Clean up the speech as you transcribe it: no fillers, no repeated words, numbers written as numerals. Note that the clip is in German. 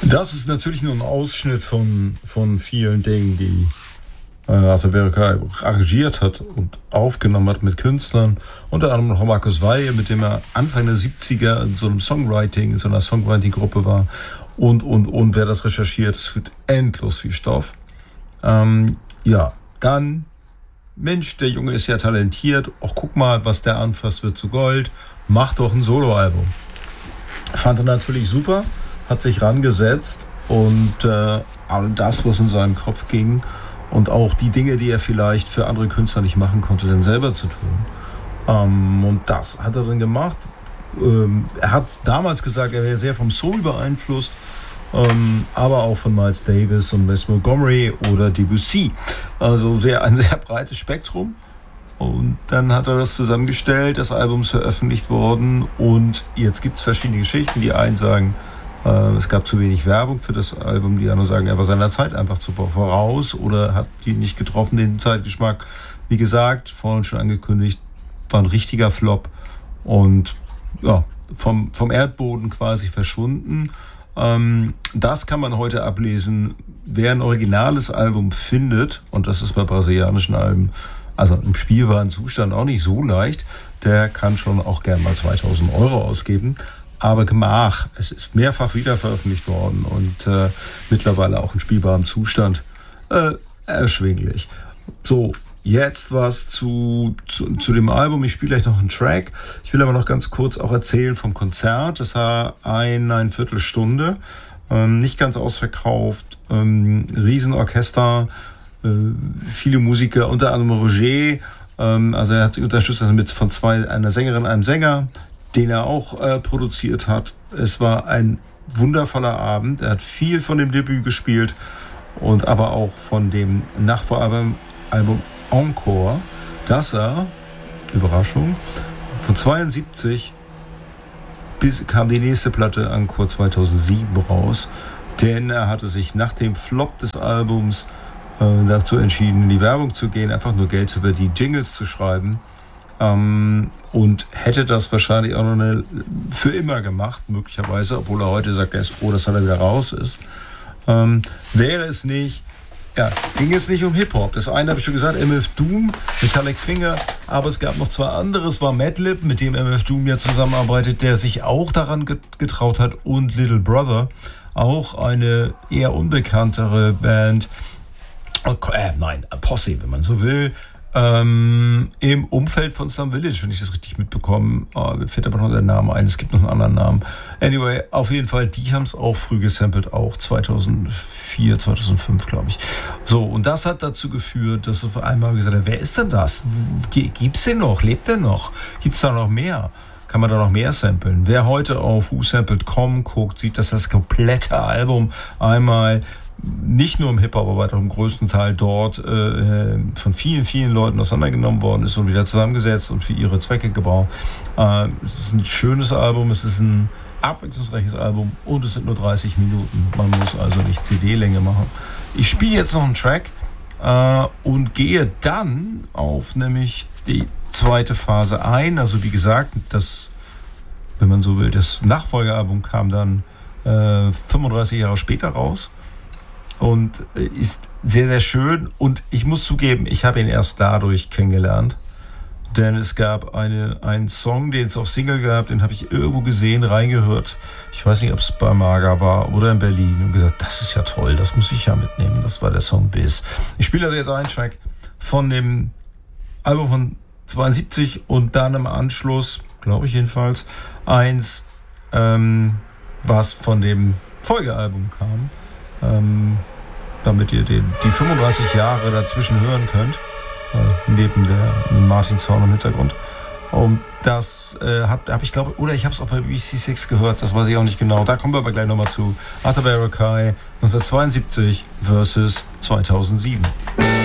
Das ist natürlich nur ein Ausschnitt von vielen Dingen, die Arthur Verocai arrangiert hat und aufgenommen hat mit Künstlern. Unter anderem noch Markus Weihe, mit dem er Anfang der 70er in so einer Songwriting-Gruppe war. Und wer das recherchiert, es wird endlos viel Stoff. Ja, dann, Mensch, der Junge ist ja talentiert. Auch guck mal, was der anfasst, wird zu Gold. Mach doch ein Soloalbum. Fand er natürlich super, hat sich rangesetzt und all das, was in seinem Kopf ging und auch die Dinge, die er vielleicht für andere Künstler nicht machen konnte, dann selber zu tun. Und das hat er dann gemacht. Er hat damals gesagt, er wäre sehr vom Soul beeinflusst, aber auch von Miles Davis und Wes Montgomery oder Debussy. Also ein sehr breites Spektrum. Und dann hat er das zusammengestellt, das Album ist veröffentlicht worden und jetzt gibt es verschiedene Geschichten. Die einen sagen, es gab zu wenig Werbung für das Album, die anderen sagen, er war seiner Zeit einfach zu voraus oder hat die nicht getroffen, den Zeitgeschmack. Wie gesagt, vorhin schon angekündigt, war ein richtiger Flop und ja, vom Erdboden quasi verschwunden. Das kann man heute ablesen. Wer ein originales Album findet, und das ist bei brasilianischen Alben, also im spielbaren Zustand auch nicht so leicht, der kann schon auch gern mal 2.000 Euro ausgeben. Aber gemach, es ist mehrfach wiederveröffentlicht worden und mittlerweile auch in spielbarem Zustand erschwinglich. So, jetzt was zu dem Album. Ich spiele gleich noch einen Track. Ich will aber noch ganz kurz auch erzählen vom Konzert. Das war eine Viertelstunde, nicht ganz ausverkauft, Riesenorchester, viele Musiker, unter anderem Roger. Also er hat sich unterstützt mit von einer Sängerin, einem Sänger, den er auch produziert hat. Es war ein wundervoller Abend. Er hat viel von dem Debüt gespielt und aber auch von dem Nachvoralbum Encore, das er, Überraschung, von 72 bis kam die nächste Platte Encore 2007 raus, denn er hatte sich nach dem Flop des Albums dazu entschieden, in die Werbung zu gehen, einfach nur Geld über die Jingles zu schreiben. Und hätte das wahrscheinlich auch noch für immer gemacht, möglicherweise, obwohl er heute sagt, er ist froh, dass er wieder raus ist. Wäre es nicht, ging es nicht um Hip-Hop. Das eine habe ich schon gesagt, MF Doom, Metallic Finger, aber es gab noch zwei andere. Es war Madlib, mit dem MF Doom ja zusammenarbeitet, der sich auch daran getraut hat, und Little Brother, auch eine eher unbekanntere Band, Posse, wenn man so will, im Umfeld von Slum Village, wenn ich das richtig mitbekomme. Mir fällt aber noch der Name ein, es gibt noch einen anderen Namen. Anyway, auf jeden Fall, die haben es auch früh gesampelt, auch 2004, 2005, glaube ich. So, und das hat dazu geführt, dass auf einmal gesagt hat, wer ist denn das? Gibt's den noch? Lebt der noch? Gibt's da noch mehr? Kann man da noch mehr samplen? Wer heute auf whosampled.com guckt, sieht, dass das komplette Album einmal nicht nur im Hip-Hop, aber im größten Teil dort von vielen, vielen Leuten auseinandergenommen worden ist und wieder zusammengesetzt und für ihre Zwecke gebaut. Es ist ein schönes Album, es ist ein abwechslungsreiches Album und es sind nur 30 Minuten. Man muss also nicht CD-Länge machen. Ich spiele jetzt noch einen Track und gehe dann auf nämlich die zweite Phase ein. Also wie gesagt, das, wenn man so will, das Nachfolgealbum kam dann 35 Jahre später raus. Und ist sehr, sehr schön. Und ich muss zugeben, ich habe ihn erst dadurch kennengelernt. Denn es gab einen Song, den es auf Single gab, den habe ich irgendwo gesehen, reingehört. Ich weiß nicht, ob es bei Maga war oder in Berlin. Und gesagt, das ist ja toll, das muss ich ja mitnehmen. Das war der Song Biz. Ich spiele also jetzt einen Track von dem Album von 72 und dann im Anschluss, glaube ich jedenfalls, eins, was von dem Folgealbum kam. Damit ihr die 35 Jahre dazwischen hören könnt, neben der Martin-Song im Hintergrund. Und das habe ich, glaube, oder ich habe es auch bei BBC6 gehört, das weiß ich auch nicht genau. Da kommen wir aber gleich nochmal zu. Arthur Verocai 1972 versus 2007.